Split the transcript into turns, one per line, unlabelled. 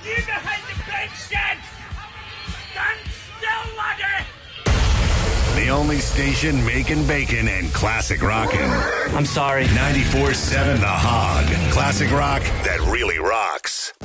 You behind the big shed! Stand still, laddie!
The only station making bacon and classic rockin'.
I'm sorry.
94.7 The Hog. Classic rock that really rocks.